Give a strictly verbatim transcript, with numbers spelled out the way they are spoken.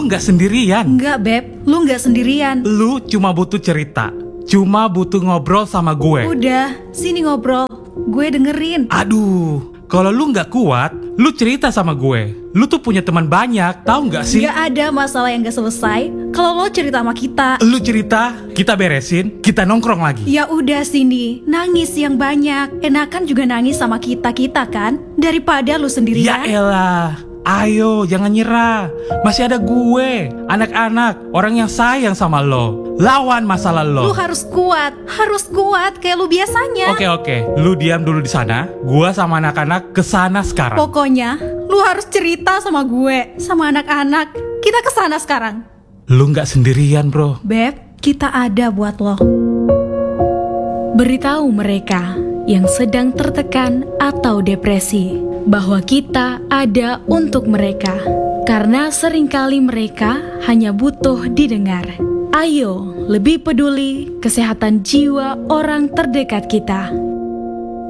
lu nggak sendirian. Enggak, Beb. Lu nggak sendirian. Lu cuma butuh cerita. Cuma butuh ngobrol sama gue. Udah, sini ngobrol. Gue dengerin. Aduh, kalau lu nggak kuat, lu cerita sama gue. Lu tuh punya teman banyak, tahu nggak sih? Nggak ada masalah yang gak selesai kalau lo cerita sama kita. Lu cerita, kita beresin, kita nongkrong lagi. Ya udah sini, nangis yang banyak. Enakan juga nangis sama kita-kita kan, daripada lu Ya sendirian. elah, ayo jangan nyerah. Masih ada gue, anak-anak, orang yang sayang sama lo. Lawan masalah Lu lo. harus kuat, harus kuat kayak lu biasanya. Oke oke, lu diam dulu di sana. Gua sama anak-anak kesana sekarang. Pokoknya, lu harus cerita sama gue, sama anak-anak. Kita kesana sekarang. Lu nggak sendirian bro. Beb, kita ada buat lo. Beritahu mereka yang sedang tertekan atau depresi bahwa kita ada untuk mereka, karena seringkali mereka hanya butuh didengar. Ayo lebih peduli kesehatan jiwa orang terdekat kita.